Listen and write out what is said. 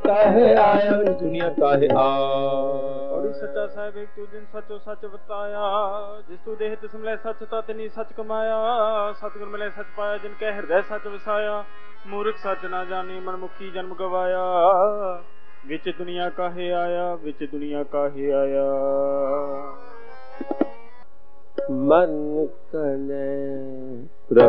काहे आया विच दुनिया काहे आ। ਔੜੀ ਸੱਚਾ ਸਾਹਿਬ ਇੱਕ ਤੂੰ ਦਿਨ ਸੱਚੋ ਸੱਚ ਬਤਾਇਆ, ਜਿਸ ਤੂੰ ਦੇਹ ਤਿਸ ਮਿਲੇ ਸੱਚ ਤਾ ਤਿਨੀ ਸੱਚ ਕਮਾਇਆ। ਸਤਿਗੁਰ ਮਿਲੇ ਸੱਚ ਪਾਇਆ, ਜਿਨ ਕੈ ਹਿਰਦੈ ਸੱਚ ਵਸਾਇਆ। ਮੂਰਖ ਸੱਚ ਨਾ ਜਾਣੀ, ਮਨਮੁਖੀ ਜਨਮ ਗਵਾਇਆ। ਵਿੱਚ ਦੁਨੀਆ ਕਾਹੇ ਆਇਆ, ਵਿੱਚ ਦੁਨੀਆ ਕਾਹੇ ਆਇਆ। मन कने